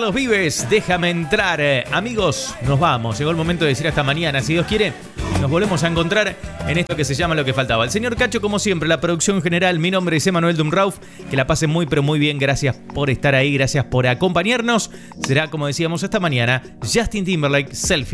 Carlos Vives, déjame entrar. Amigos, nos vamos. Llegó el momento de decir hasta mañana. Si Dios quiere, nos volvemos a encontrar en esto que se llama Lo que faltaba. El señor Cacho, como siempre, la producción general. Mi nombre es Emanuel Dumrauf. Que la pasen muy, pero muy bien. Gracias por estar ahí. Gracias por acompañarnos. Será, como decíamos, hasta mañana. Justin Timberlake, Selfie.